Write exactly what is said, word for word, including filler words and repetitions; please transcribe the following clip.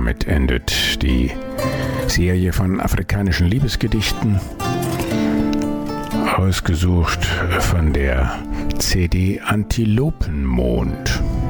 damit endet die Serie von afrikanischen Liebesgedichten, ausgesucht von der C D Antilopenmond.